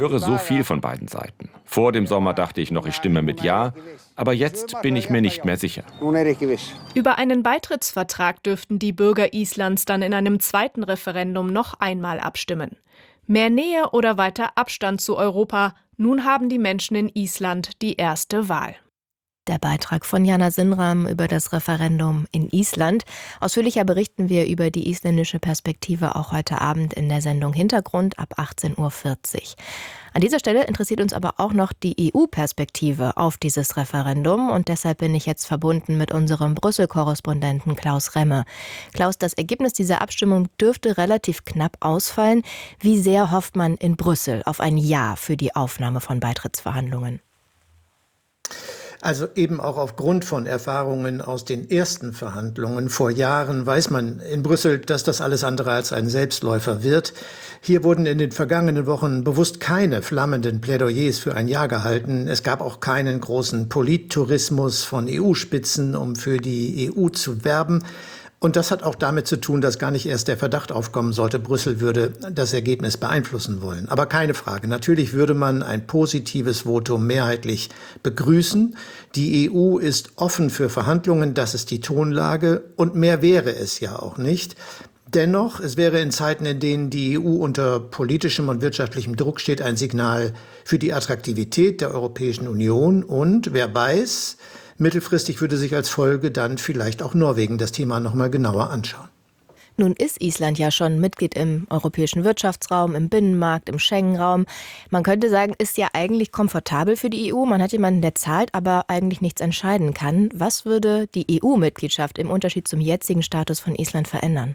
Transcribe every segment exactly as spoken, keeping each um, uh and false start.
Ich höre so viel von beiden Seiten. Vor dem Sommer dachte ich noch, ich stimme mit Ja, aber jetzt bin ich mir nicht mehr sicher. Über einen Beitrittsvertrag dürften die Bürger Islands dann in einem zweiten Referendum noch einmal abstimmen. Mehr Nähe oder weiter Abstand zu Europa? Nun haben die Menschen in Island die erste Wahl. Der Beitrag von Jana Sinnram über das Referendum in Island. Ausführlicher berichten wir über die isländische Perspektive auch heute Abend in der Sendung Hintergrund ab achtzehn Uhr vierzig. An dieser Stelle interessiert uns aber auch noch die E U-Perspektive auf dieses Referendum und deshalb bin ich jetzt verbunden mit unserem Brüssel-Korrespondenten Klaus Remme. Klaus, das Ergebnis dieser Abstimmung dürfte relativ knapp ausfallen. Wie sehr hofft man in Brüssel auf ein Ja für die Aufnahme von Beitrittsverhandlungen? Also eben auch aufgrund von Erfahrungen aus den ersten Verhandlungen vor Jahren weiß man in Brüssel, dass das alles andere als ein Selbstläufer wird. Hier wurden in den vergangenen Wochen bewusst keine flammenden Plädoyers für ein Ja gehalten. Es gab auch keinen großen Polittourismus von E U-Spitzen, um für die E U zu werben. Und das hat auch damit zu tun, dass gar nicht erst der Verdacht aufkommen sollte, Brüssel würde das Ergebnis beeinflussen wollen. Aber keine Frage, natürlich würde man ein positives Votum mehrheitlich begrüßen. Die E U ist offen für Verhandlungen, das ist die Tonlage und mehr wäre es ja auch nicht. Dennoch, es wäre in Zeiten, in denen die E U unter politischem und wirtschaftlichem Druck steht, ein Signal für die Attraktivität der Europäischen Union und, wer weiß, mittelfristig würde sich als Folge dann vielleicht auch Norwegen das Thema noch mal genauer anschauen. Nun ist Island ja schon Mitglied im europäischen Wirtschaftsraum, im Binnenmarkt, im Schengen-Raum. Man könnte sagen, ist ja eigentlich komfortabel für die E U. Man hat jemanden, der zahlt, aber eigentlich nichts entscheiden kann. Was würde die E U-Mitgliedschaft im Unterschied zum jetzigen Status von Island verändern?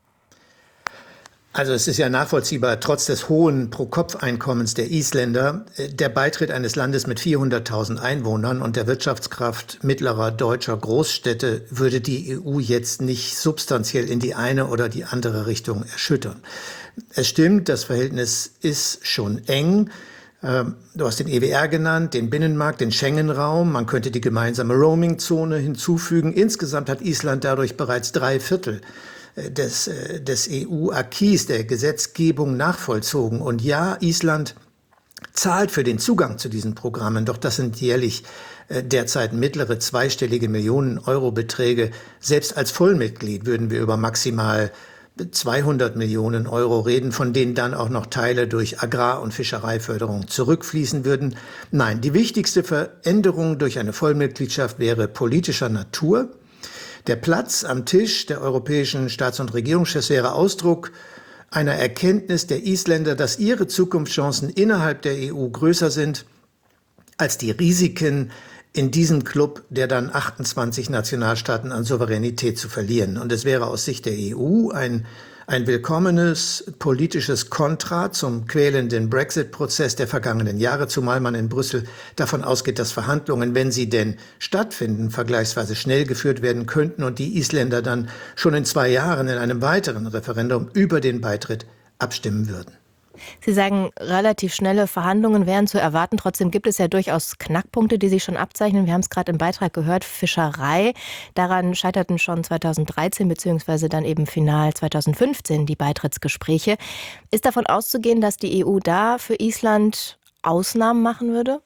Also es ist ja nachvollziehbar, trotz des hohen Pro-Kopf-Einkommens der Isländer, der Beitritt eines Landes mit vierhunderttausend Einwohnern und der Wirtschaftskraft mittlerer deutscher Großstädte würde die E U jetzt nicht substanziell in die eine oder die andere Richtung erschüttern. Es stimmt, das Verhältnis ist schon eng. Du hast den E W R genannt, den Binnenmarkt, den Schengen-Raum. Man könnte die gemeinsame Roaming-Zone hinzufügen. Insgesamt hat Island dadurch bereits drei Viertel des, des E U-Acquis, der Gesetzgebung nachvollzogen. Und ja, Island zahlt für den Zugang zu diesen Programmen, doch das sind jährlich derzeit mittlere zweistellige Millionen-Euro-Beträge. Selbst als Vollmitglied würden wir über maximal zweihundert Millionen Euro reden, von denen dann auch noch Teile durch Agrar- und Fischereiförderung zurückfließen würden. Nein, die wichtigste Veränderung durch eine Vollmitgliedschaft wäre politischer Natur. Der Platz am Tisch der europäischen Staats- und Regierungschefs wäre Ausdruck einer Erkenntnis der Isländer, dass ihre Zukunftschancen innerhalb der E U größer sind als die Risiken in diesem Club der dann achtundzwanzig Nationalstaaten an Souveränität zu verlieren. Und es wäre aus Sicht der E U ein Ein willkommenes politisches Kontra zum quälenden Brexit-Prozess der vergangenen Jahre, zumal man in Brüssel davon ausgeht, dass Verhandlungen, wenn sie denn stattfinden, vergleichsweise schnell geführt werden könnten und die Isländer dann schon in zwei Jahren in einem weiteren Referendum über den Beitritt abstimmen würden. Sie sagen, relativ schnelle Verhandlungen wären zu erwarten. Trotzdem gibt es ja durchaus Knackpunkte, die sich schon abzeichnen. Wir haben es gerade im Beitrag gehört, Fischerei. Daran scheiterten schon zweitausenddreizehn beziehungsweise dann eben final zweitausendfünfzehn die Beitrittsgespräche. Ist davon auszugehen, dass die E U da für Island Ausnahmen machen würde?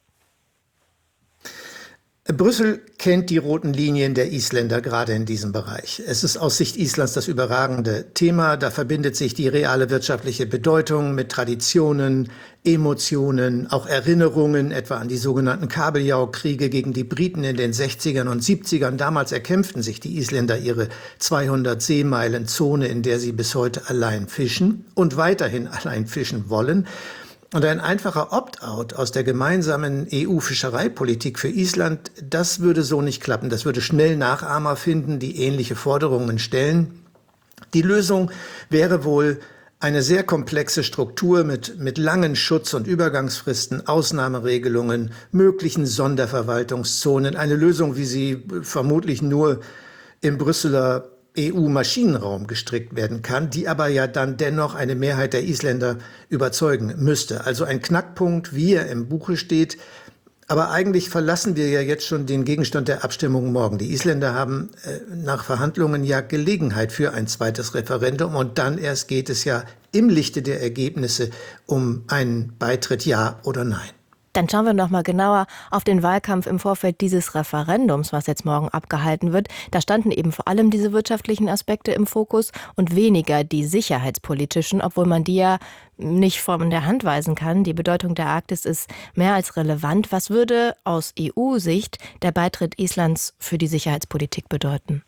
Brüssel kennt die roten Linien der Isländer gerade in diesem Bereich. Es ist aus Sicht Islands das überragende Thema. Da verbindet sich die reale wirtschaftliche Bedeutung mit Traditionen, Emotionen, auch Erinnerungen, etwa an die sogenannten Kabeljau-Kriege gegen die Briten in den sechzigern und siebzigern. Damals erkämpften sich die Isländer ihre zweihundert Seemeilen Zone, in der sie bis heute allein fischen und weiterhin allein fischen wollen. Und ein einfacher Opt-out aus der gemeinsamen E U-Fischereipolitik für Island, das würde so nicht klappen. Das würde schnell Nachahmer finden, die ähnliche Forderungen stellen. Die Lösung wäre wohl eine sehr komplexe Struktur mit, mit langen Schutz- und Übergangsfristen, Ausnahmeregelungen, möglichen Sonderverwaltungszonen. Eine Lösung, wie sie vermutlich nur im Brüsseler E U-Maschinenraum gestrickt werden kann, die aber ja dann dennoch eine Mehrheit der Isländer überzeugen müsste. Also ein Knackpunkt, wie er im Buche steht. Aber eigentlich verlassen wir ja jetzt schon den Gegenstand der Abstimmung morgen. Die Isländer haben äh, nach Verhandlungen ja Gelegenheit für ein zweites Referendum und dann erst geht es ja im Lichte der Ergebnisse um einen Beitritt, ja oder nein. Dann schauen wir noch mal genauer auf den Wahlkampf im Vorfeld dieses Referendums, was jetzt morgen abgehalten wird. Da standen eben vor allem diese wirtschaftlichen Aspekte im Fokus und weniger die sicherheitspolitischen, obwohl man die ja nicht von der Hand weisen kann. Die Bedeutung der Arktis ist mehr als relevant. Was würde aus E U-Sicht der Beitritt Islands für die Sicherheitspolitik bedeuten?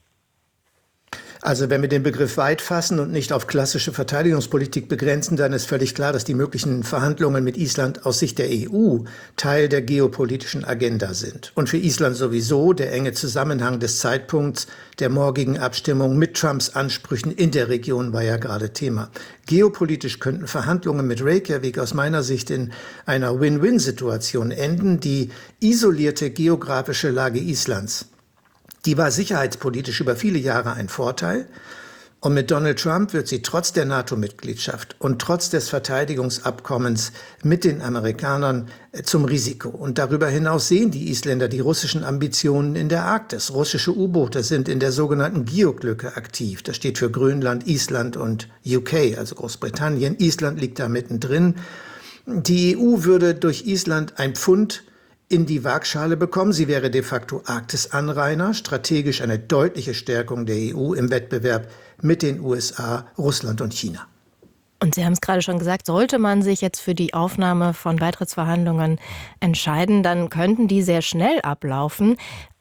Also wenn wir den Begriff weit fassen und nicht auf klassische Verteidigungspolitik begrenzen, dann ist völlig klar, dass die möglichen Verhandlungen mit Island aus Sicht der E U Teil der geopolitischen Agenda sind. Und für Island sowieso der enge Zusammenhang des Zeitpunkts der morgigen Abstimmung mit Trumps Ansprüchen in der Region war ja gerade Thema. Geopolitisch könnten Verhandlungen mit Reykjavik aus meiner Sicht in einer Win-Win-Situation enden. Die isolierte geografische Lage Islands, die war sicherheitspolitisch über viele Jahre ein Vorteil. Und mit Donald Trump wird sie trotz der NATO-Mitgliedschaft und trotz des Verteidigungsabkommens mit den Amerikanern zum Risiko. Und darüber hinaus sehen die Isländer die russischen Ambitionen in der Arktis. Russische U-Boote sind in der sogenannten Geoglücke aktiv. Das steht für Grönland, Island und U K, also Großbritannien. Island liegt da mittendrin. Die E U würde durch Island ein Pfund in die Waagschale bekommen. Sie wäre de facto Arktis-Anrainer, strategisch eine deutliche Stärkung der E U im Wettbewerb mit den U S A, Russland und China. Und Sie haben es gerade schon gesagt, sollte man sich jetzt für die Aufnahme von Beitrittsverhandlungen entscheiden, dann könnten die sehr schnell ablaufen.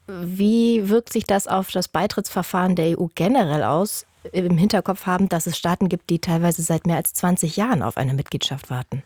Wie wirkt sich das auf das Beitrittsverfahren der E U generell aus? Im Hinterkopf haben, dass es Staaten gibt, die teilweise seit mehr als zwanzig Jahren auf eine Mitgliedschaft warten.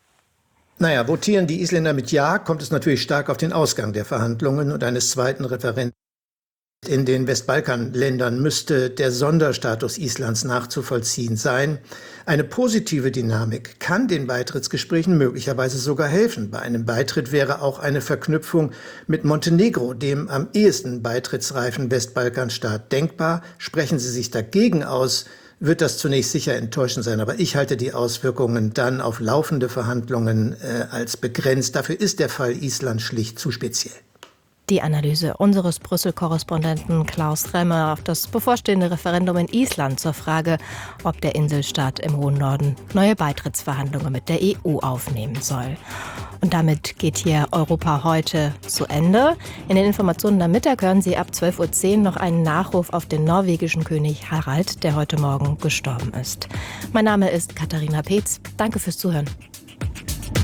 Naja, votieren die Isländer mit Ja, kommt es natürlich stark auf den Ausgang der Verhandlungen und eines zweiten Referendums. In den Westbalkanländern müsste der Sonderstatus Islands nachzuvollziehen sein. Eine positive Dynamik kann den Beitrittsgesprächen möglicherweise sogar helfen. Bei einem Beitritt wäre auch eine Verknüpfung mit Montenegro, dem am ehesten beitrittsreifen Westbalkanstaat, denkbar. Sprechen Sie sich dagegen aus, wird das zunächst sicher enttäuschend sein. Aber ich halte die Auswirkungen dann auf laufende Verhandlungen äh, als begrenzt. Dafür ist der Fall Island schlicht zu speziell. Die Analyse unseres Brüssel-Korrespondenten Klaus Remmer auf das bevorstehende Referendum in Island zur Frage, ob der Inselstaat im hohen Norden neue Beitrittsverhandlungen mit der E U aufnehmen soll. Und damit geht hier Europa heute zu Ende. In den Informationen am Mittag hören Sie ab zwölf Uhr zehn noch einen Nachruf auf den norwegischen König Harald, der heute Morgen gestorben ist. Mein Name ist Katharina Peetz. Danke fürs Zuhören.